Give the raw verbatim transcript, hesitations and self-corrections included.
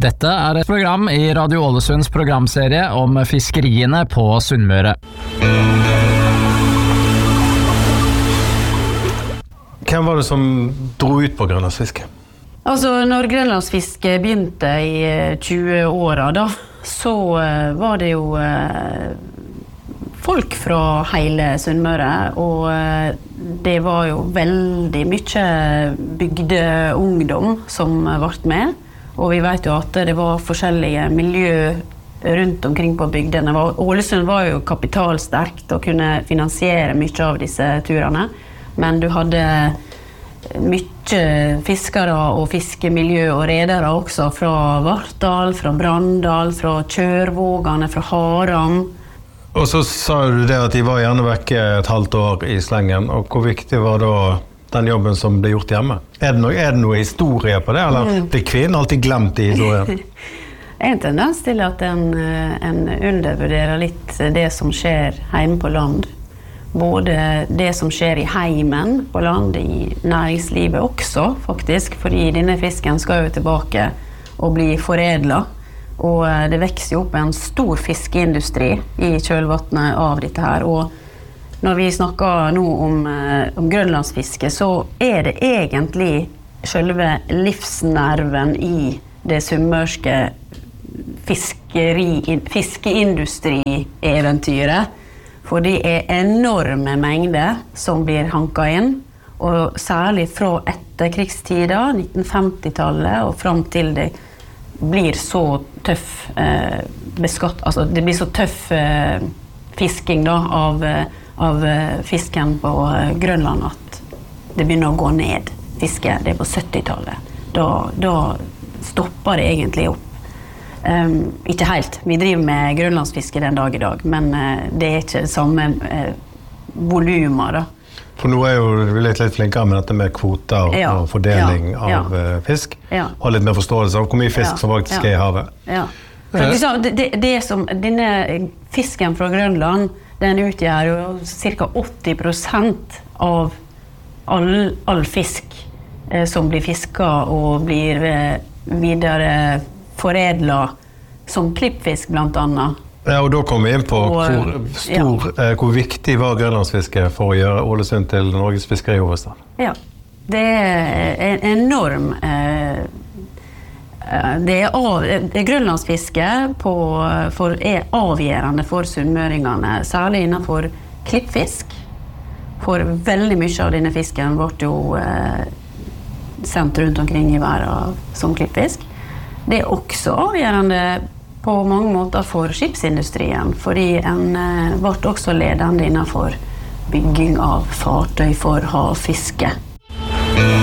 Dette er et program i Radio Ålesunds programserie om fiskeriene på Sunnmøre. Hvem var det som dro ut på grønlandsfiske? Altså, når grønlandsfiske begynte i tjue-åra da, så var det jo folk fra hele Sunnmøre, og det var jo veldig mye bygdeungdom som ble med. Og vi vet jo at det var forskjellige miljø rundt omkring på bygdene. Ålesund var jo kapitalsterkt og kunne finansiere mye av disse turene, men du hadde mye fiskere og fiskemiljø og redere også fra Vartdal, fra Brandal, fra Kjørvågane, fra Haram. Og så sa du det at de var gjerne vekke et halvt år i slengen, og hvor viktig var da den jobben som ble gjort hjemme? Er det noe, er det noe historie på det, eller mm. blir kvinnen alltid glemt i historien? En tendens til at en, en undervurderer litt det som skjer hjemme på land. Både det som skjer i heimen på land, i næringslivet også, faktisk, fordi denne fisken skal jo tilbake og bli foredlet. Og det vekser jo opp en stor fiskeindustri i kjølvattnet av dette her, og når vi snakker nå om, om grønlandsfiske, så er det egentlig selve livsnerven i det sunnmørske fiskeri, fiskeindustrieventyret. For det er enorme mengder som blir hanket inn, og særlig fra etterkrigstida, nitten femti-tallet, og frem til det blir så tøff eh, beskatt, altså det blir så tøff eh, fisking da, av av fisken på Grønland at det begynner å gå ned fiske, det er på sytti-tallet da, da stopper det egentlig opp um, ikke helt, vi driver med grønlandsfiske den dag i dag, men uh, det er ikke samme uh, volumer da. For nå er jo vi litt, litt flinkere med dette med kvoter ja, og fordeling ja, ja. av uh, fisk ja. Har litt mer forståelse av hvor mye fisk ja, som faktisk ja, er i havet ja. For liksom, det, det som, denne fisken fra Grønland den utgjør jo cirka åtti prosent av all, all fisk eh, som blir fisket og blir eh, videre foredlet som klippfisk blant annet. Ja, og da kommer vi inn på og, hvor, stor, ja. eh, hvor viktig var grønlandsfiske for å gjøre Ålesund til Norges fiskerihovedstad? Ja, det er en enorm eh, Det er, av, det er grønlandsfiske på, for, er avgjørende for sunnmøringene, særlig innenfor klippfisk. For veldig mye av denne fisken ble jo eh, sendt rundt omkring i verden som klippfisk. Det er også avgjørende på mange måter for skipsindustrien, fordi en eh, ble også ledende innenfor bygging av fartøy for havfiske.